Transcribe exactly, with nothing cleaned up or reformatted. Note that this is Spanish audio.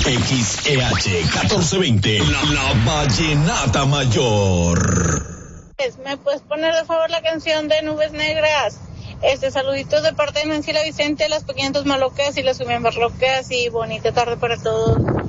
X E H catorce veinte, la, la Vallenata Mayor. ¿Me puedes poner de favor la canción de Nubes Negras? Este, saluditos de parte de Nancy La Vicente, las pequeñas dos malocas y las sumiambas locas, y bonita tarde para todos.